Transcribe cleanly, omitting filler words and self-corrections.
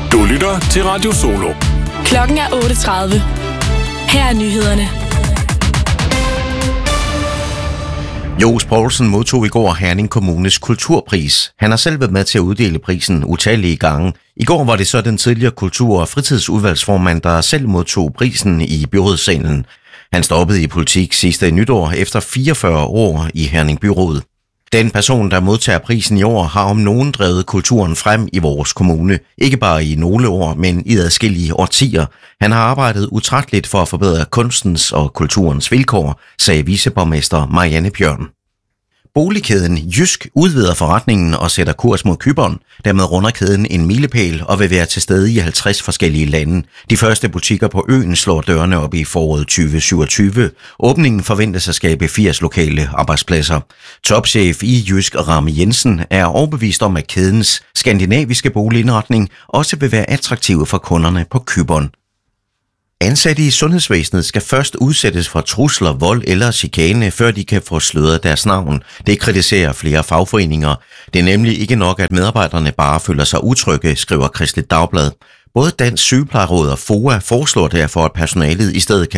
Du lytter til Radio Solo. Klokken er 8:30. Her er nyhederne. Johs Poulsen modtog i går Herning Kommunes kulturpris. Han har selv været med til at uddele prisen utallige gange. I går var det så den tidligere kultur- og fritidsudvalgsformand, der selv modtog prisen i byrådssalen. Han stoppede i politik sidste nytår efter 44 år i Herning Byråd. Den person, der modtager prisen i år, har om nogen drevet kulturen frem i vores kommune. Ikke bare i nogle år, men i adskillige årtier. Han har arbejdet utrætteligt for at forbedre kunstens og kulturens vilkår, sagde viceborgmester Marianne Bjørn. Boligkæden Jysk udvider forretningen og sætter kurs mod Cypern. Dermed runder kæden en milepæl og vil være til stede i 50 forskellige lande. De første butikker på øen slår dørene op i foråret 2027. Åbningen forventes at skabe 80 lokale arbejdspladser. Topchef i Jysk, Rami Jensen, er overbevist om, at kædens skandinaviske boligindretning også vil være attraktiv for kunderne på Cypern. Ansatte i sundhedsvæsenet skal først udsættes for trusler, vold eller chikane, før de kan få sløret deres navn. Det kritiserer flere fagforeninger. Det er nemlig ikke nok, at medarbejderne bare føler sig utrygge, skriver Kristeligt Dagblad. Både Dansk Sygeplejeråd og FOA foreslår derfor, at personalet i stedet kan